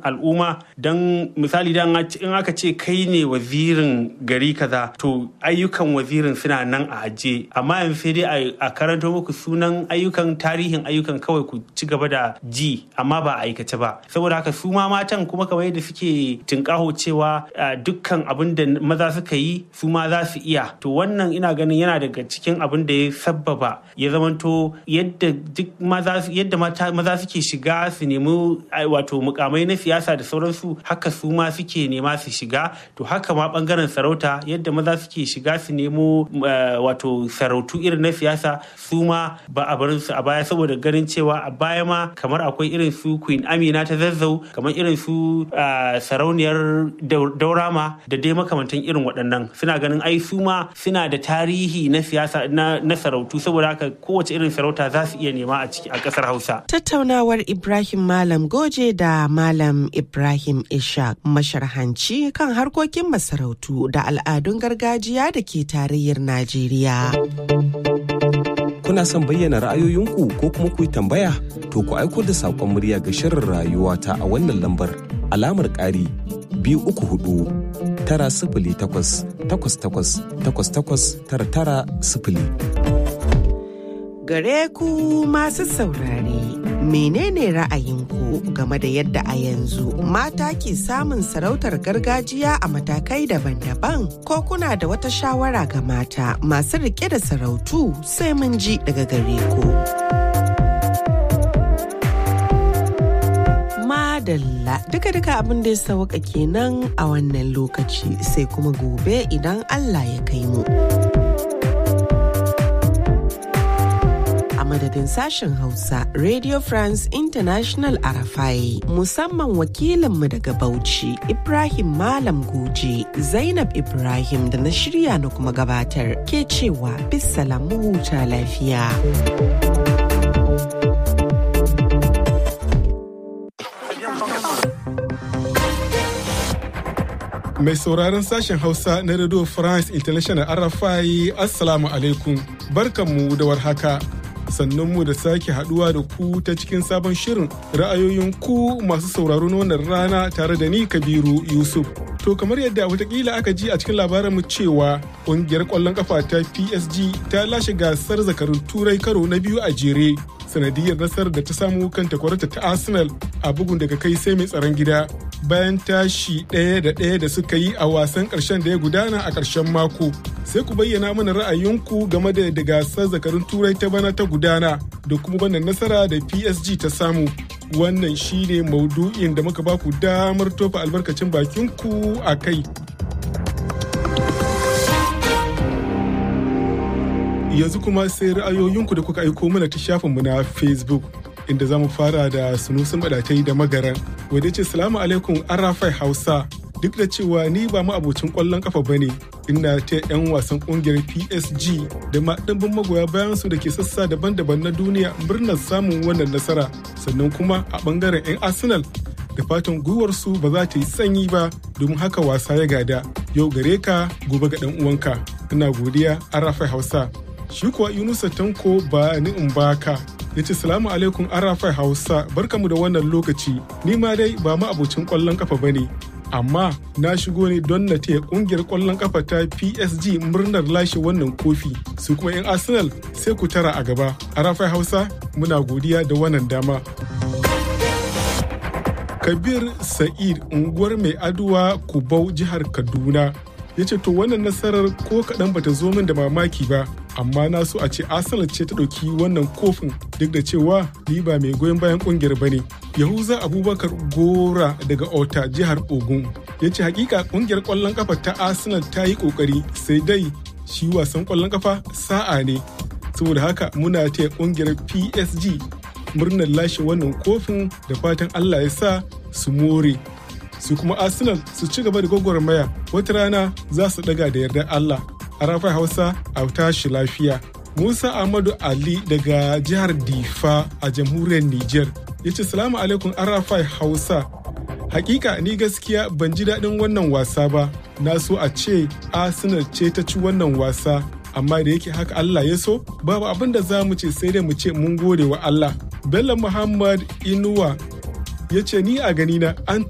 al'umma. Don misali dan in aka ce kai ne wazirin gari kaza to ayyukan wazirin suna nan a aje, amma yanzu sai dai a karanto muku sunan ayyukan, tarihin ayyukan kawai ku ci gaba da ji, amma ba a aikace ba. Saboda haka su ma matan kuma kamar yadda suke tinkaho cewa dukkan abin da maza suka yi su ma za su iya, to wannan ina ganin yana daga cikin abin da ya sabbaba ya zamanto yadda duk maza suke shiga su nemi wato mukamai na siyasa da sauransu, haka su ma suke nema su shiga. To haka ma bangaren sarauta, yadda maza suke shiga su nemo wato sarautu irin na siyasa, su ma ba a barin su a baya, saboda ganin cewa a baya ma kamar akwai irin su Queen Amina ta Zazzau, kamar irin su sarauniyar Daurama da dai makamantan irin waɗannan. Suna ganin ai su ma suna da tarihi na siyasa na sarautu, saboda haka kowace irin sarauta za su iya nema a ƙasar Hausa. Tattaunawar Ibrahim Malam Goje da Malam Ibrahim Ishaq, masharhanci kan harkokin masarautu da al'adun gargajiya da ke tarayyar Najeriya. Kuna son bayyana ra'ayoyinku ko kuma ku yi tambaya? To ku aiko da saƙon murya ga shirin rayuwa ta a wannan lambar alamar ƙari 234 908 888 Gare ku masu saurare, menene ra'ayinku game da yadda a yanzu mata ke samun sarautar gargajiya a matakai daban-daban? Ko kuna da wata shawara ga mata masu rike da sarautu? Sai mun ji daga gare ku. Madalla, duka abin da ya sauka kenan a wannan lokaci, sai kuma gobe idan Allah ya kai mu. Madadin sashen Hausa Radio France International Arafai, musamman wakilinmu daga Bauchi Ibrahim Malam Goje, Zainab Ibrahim da na shirya na kuma gabatar ke cewa bisalamu huta lafiya. Mai sauraron sashen Hausa na Radio France International Arafai, Assalamu alaikum, barkanmu da warhaka. Sannunmu da sake haduwa da ku ta cikin sabon shirin ra'ayoyin ku masu sauraro na wannan rana tare da ni Kabiru Yusuf. To kamar yadda watakila aka ji a cikin labaranmu cewa ƙungiyar ƙwallon kafa ta PSG ta lashe gasar zakarun turai karo na biyu a jere, sanadiyar nasarar da ta samu kan takwarata ta Arsenal a bugun daga kai sai mai tsaron gida, bayan tashi 1-1 da suka yi a wasan ƙarshen da ya gudana a ƙarshen mako. Sai ku bayyana mana ra'ayinku game da yadda gasar zakarun turai ta bana ta gudana da kuma wannan nasara da PSG ta samu. Wannan shine maudu'in da muka baku damar tofa albarkacin bakinku a kai. Yanzu kuma sai ra'ayoyinku da kuka aiko mana ta shafinmu na Facebook, inda za mu fara da Sunusun Badatai da Magaran, wadda ce salamu alaikum Arafai Hausa. Duk da cewa ni ba ma'abocin ƙwallon kafa ba ne, ina ta 'yan wasan ƙungiyar PSG da ma ɗimbin magoya bayan su da ke sassa daban-daban na duniya murnar samun wannan nasara. Sannan kuma a ɓangaren 'yan Arsenal da fatan gwiwarsu ba za ta yi sanyi ba, domin haka wasa ya gada. Yau gare ka, gobe ga ɗan uwanka. Ina godiya Arafai Hausa. Shi kuwa Yunusa Tanko ba ni in baka. Ya ce salamu alaikum Arafai Hausa, barkamu da wannan lokaci. Ni ma dai ba ma'abocin ƙwallon kafa ba ne, amma na shigo ne don na taya kungiyar kwallon kafa ta PSG murnar lashe wannan kofi. Su kuma 'yan Arsenal sai ku tara a gaba. Arafai Hausa, muna godiya da wannan dama. Kabir Sa'id, unguwar Mai Aduwa, Kubau, jihar Kaduna, ya ce to wannan nasarar ko kaɗan bata zo min da mamaki ba, amma na so a ce Arsenal ce ta ɗauki wannan kofin, duk da cewa ni ba mai goyon bayan ƙungiyar ba ne. Yahuza Abubakar Gora daga Ota, jihar Ogun, ya ce hakika ƙungiyar ƙwallon ƙafa ta Arsenal ta yi ƙoƙari, sai dai shi wasan ƙwallon ƙafa sa'a ne. Saboda haka muna taya ƙungiyar PSG murnar lashe wannan kofin, da fatan Allah ya sa su more. Su kuma Arsenal su ci gaba da gwagwarmaya, wata rana za su daga da yardar Allah. Arafai Hausa, a tashi lafiya. Musa Ahmadu Ali daga jihar Difa a jamhuriyar Niger, ya ce salamu alaikum Arafai Hausa. Hakika ni gaskiya ban ji daɗin wannan wasa ba, na so a ce Arsenal ce ta ci wannan wasa, amma da yake haka Allah ya so, babu abin da za mu ce sai dai mu ce mun gode wa Allah. Bello Muhammad Inuwa ya ce ni a ganina an